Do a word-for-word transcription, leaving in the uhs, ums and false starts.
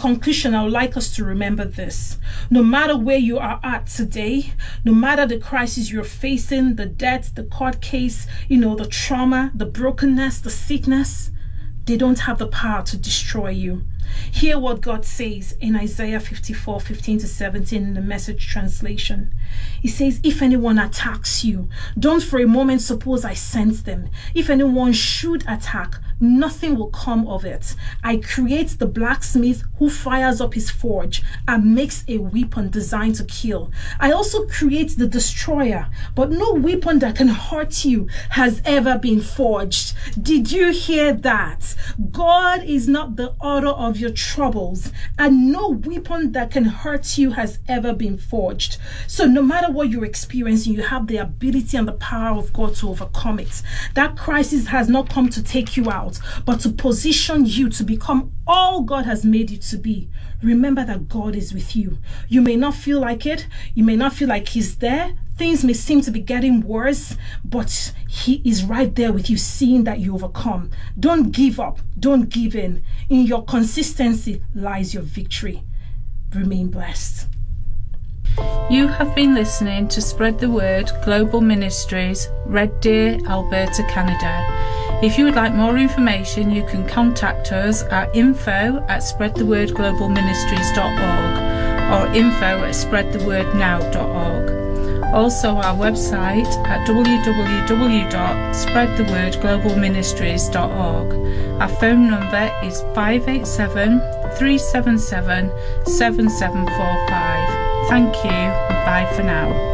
conclusion, I would like us to remember this. No matter where you are at today, no matter the crisis you're facing, the debt, the court case, you know, the trauma, the brokenness, the sickness, they don't have the power to destroy you. Hear what God says in Isaiah fifty-four, fifteen to seventeen in the Message translation. He says, if anyone attacks you, don't for a moment suppose I sent them. If anyone should attack, nothing will come of it. I create the blacksmith who fires up his forge and makes a weapon designed to kill. I also create the destroyer, but no weapon that can hurt you has ever been forged. Did you hear that? God is not the author of your troubles, and no weapon that can hurt you has ever been forged. So no matter what you're experiencing, you have the ability and the power of God to overcome it. That crisis has not come to take you out, but to position you to become all God has made you to be. Remember that God is with you. You may not feel like it. You may not feel like He's there. Things may seem to be getting worse, but He is right there with you, seeing that you overcome. Don't give up. Don't give in. In your consistency lies your victory. Remain blessed. You have been listening to Spread the Word Global Ministries, Red Deer, Alberta, Canada. If you would like more information, you can contact us at info at spread the word global ministries dot org or info at spread the word now dot org. Also our website at w w w dot spread the word global ministries dot org. Our phone number is five eight seven, three seven seven, seven seven four five. Thank you and bye for now.